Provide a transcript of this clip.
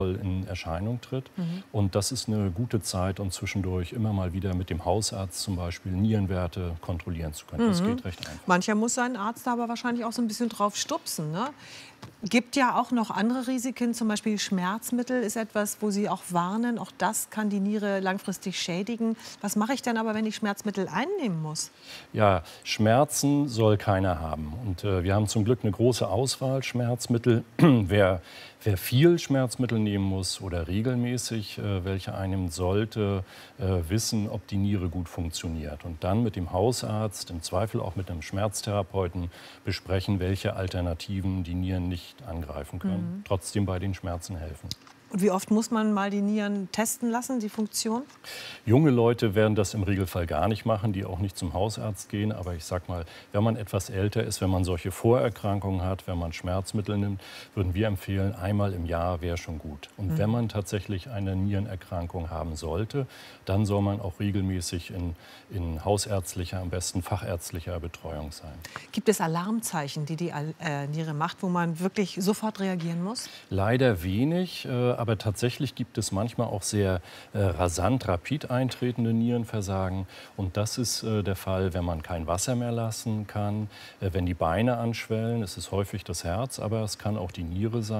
in Erscheinung tritt. Und das ist eine gute Zeit, um zwischendurch immer mal wieder mit dem Hausarzt zum Beispiel Nierenwerte kontrollieren zu können. Das geht recht einfach. Mancher muss seinen Arzt da aber wahrscheinlich auch so ein bisschen drauf stupsen, ne? Gibt ja auch noch andere Risiken, zum Beispiel Schmerzmittel ist etwas, wo Sie auch warnen, auch das kann die Niere langfristig schädigen. Was mache ich denn aber, wenn ich Schmerzmittel einnehmen muss? Ja, Schmerzen soll keiner haben. Und wir haben zum Glück eine große Auswahl Schmerzmittel. Wer viel Schmerzmittel nehmen muss oder regelmäßig welche einnehmen sollte, wissen, ob die Niere gut funktioniert. Und dann mit dem Hausarzt, im Zweifel auch mit einem Schmerztherapeuten besprechen, welche Alternativen die Nieren nicht angreifen können, trotzdem bei den Schmerzen helfen. Und wie oft muss man mal die Nieren testen lassen, die Funktion? Junge Leute werden das im Regelfall gar nicht machen, die auch nicht zum Hausarzt gehen. Aber ich sag mal, wenn man etwas älter ist, wenn man solche Vorerkrankungen hat, wenn man Schmerzmittel nimmt, würden wir empfehlen, einmal im Jahr wäre schon gut. Und wenn man tatsächlich eine Nierenerkrankung haben sollte, dann soll man auch regelmäßig in hausärztlicher, am besten fachärztlicher Betreuung sein. Gibt es Alarmzeichen, die die Niere macht, wo man wirklich sofort reagieren muss? Leider wenig, aber tatsächlich gibt es manchmal auch sehr rapid eintretende Nierenversagen. Und das ist der Fall, wenn man kein Wasser mehr lassen kann, wenn die Beine anschwellen. Es ist häufig das Herz, aber es kann auch die Niere sein.